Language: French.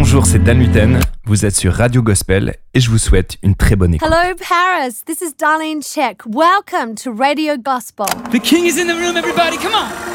Bonjour, c'est Dan Luten, vous êtes sur Radio Gospel et je vous souhaite une très bonne écoute. Hello Paris, this is Darlene Check. Welcome to Radio Gospel. The king is in the room, everybody, come on!